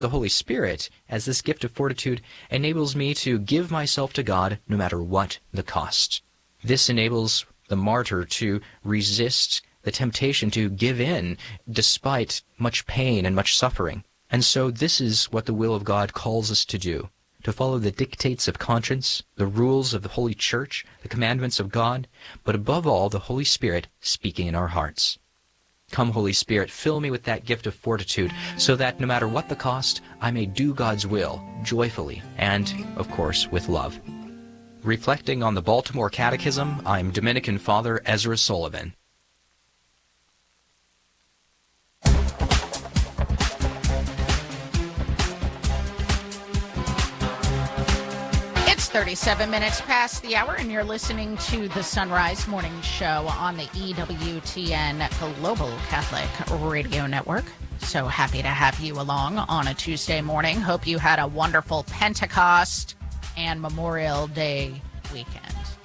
The Holy Spirit, as this gift of fortitude, enables me to give myself to God no matter what the cost. This enables the martyr to resist the temptation to give in despite much pain and much suffering. And so this is what the will of God calls us to do, to follow the dictates of conscience, the rules of the Holy Church, the commandments of God, but above all, the Holy Spirit speaking in our hearts. Come, Holy Spirit, fill me with that gift of fortitude, so that no matter what the cost, I may do God's will joyfully and, of course, with love. Reflecting on the Baltimore Catechism, I'm Dominican Father Ezra Sullivan. It's 37 minutes past the hour, and you're listening to the Sunrise Morning Show on the EWTN Global Catholic Radio Network. So happy to have you along on a Tuesday morning. Hope you had a wonderful Pentecost and Memorial Day weekend.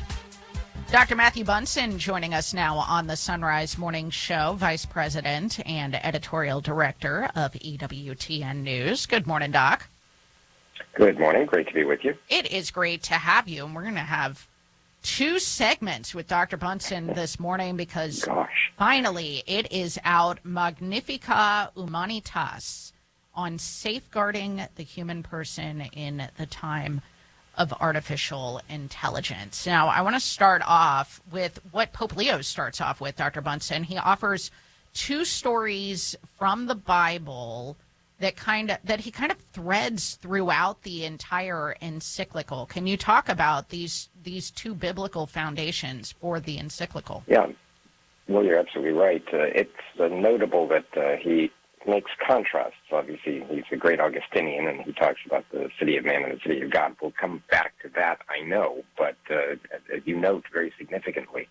Dr. Matthew Bunson joining us now on the Sunrise Morning Show, Vice President and Editorial Director of EWTN News. Good morning, Doc. Good morning. Great to be with you. It is great to have you, and we're going to have two segments with Dr. Bunson this morning because finally it is out, Magnificat Humanitas, on safeguarding the human person in the time of artificial intelligence. Now, I want to start off with what Pope Leo starts off with, Dr. Bunson. He offers two stories from the Bible that he kind of threads throughout the entire encyclical. Can you talk about these two biblical foundations for the encyclical? Yeah, well, you're absolutely right. It's notable that he makes contrasts. Obviously, he's a great Augustinian, and he talks about the city of man and the city of God. We'll come back to that, I know, but as you note very significantly,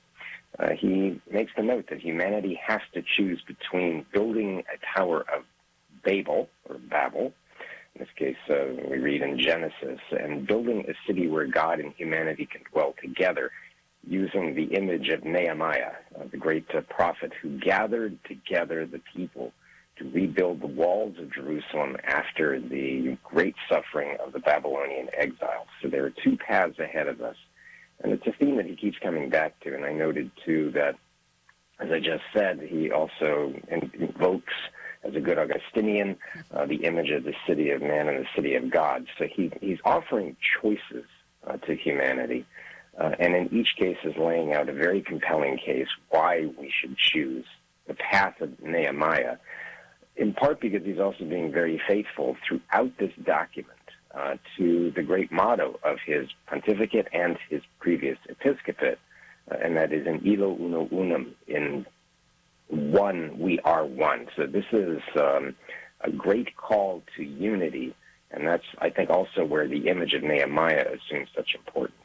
he makes the note that humanity has to choose between building a Tower of Babel, or Babel, in this case we read in Genesis, and building a city where God and humanity can dwell together, using the image of Nehemiah, the great prophet who gathered together the people to rebuild the walls of Jerusalem after the great suffering of the Babylonian exile. So there are two paths ahead of us, and it's a theme that he keeps coming back to, and I noted, too, that, as I just said, he also invokes, as a good Augustinian, the image of the city of man and the city of God. So he's offering choices to humanity, and in each case is laying out a very compelling case why we should choose the path of Nehemiah, in part because he's also being very faithful throughout this document to the great motto of his pontificate and his previous episcopate, and that is in illo uno unum, in one, we are one. So this is a great call to unity, and that's, I think, also where the image of Nehemiah assumes such importance.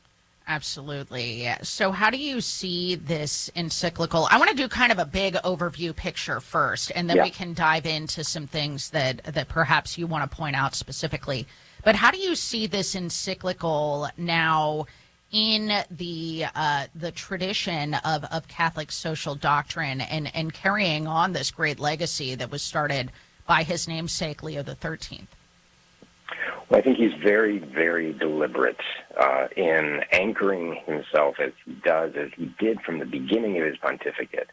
Absolutely. So how do you see this encyclical? I want to do kind of a big overview picture first, and then we can dive into some things that perhaps you want to point out specifically. But how do you see this encyclical now in the tradition of Catholic social doctrine and carrying on this great legacy that was started by his namesake, Leo XIII? Well, I think he's very, very deliberate in anchoring himself as he did from the beginning of his pontificate,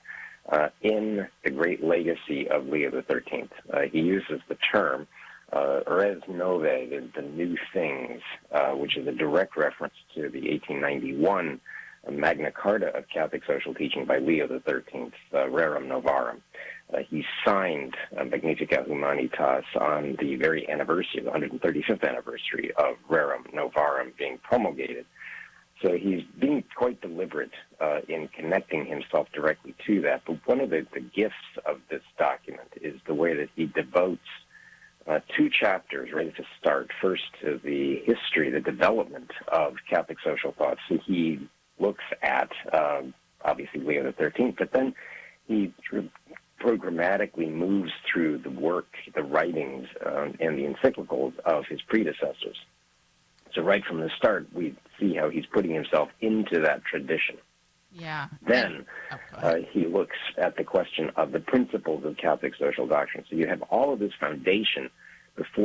in the great legacy of Leo XIII. He uses the term res nove, the new things, which is a direct reference to the 1891 Magna Carta of Catholic social teaching by Leo XIII, Rerum Novarum. He signed Magnificat Humanitas on the very anniversary, the 135th anniversary of Rerum Novarum being promulgated. So he's being quite deliberate in connecting himself directly to that. But one of the gifts of this document is the way that he devotes two chapters right at the start. First, to the history, the development of Catholic social thought. So he looks at, obviously, Leo XIII, but then he programmatically moves through the work, the writings, and the encyclicals of his predecessors. So right from the start, we see how he's putting himself into that tradition. Yeah. Then he looks at the question of the principles of Catholic social doctrine. So you have all of this foundation, before